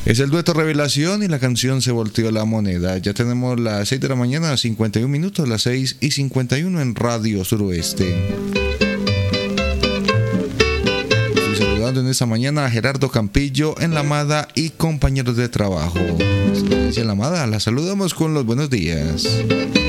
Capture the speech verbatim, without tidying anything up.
Es el dueto Revelación y la canción Se Volteó la Moneda. Ya tenemos las seis de la mañana, cincuenta y un minutos, las seis y cincuenta y uno en Radio Suroeste. Estoy saludando en esta mañana a Gerardo Campillo en La Amada y compañeros de trabajo. En La Amada, la saludamos con los buenos días.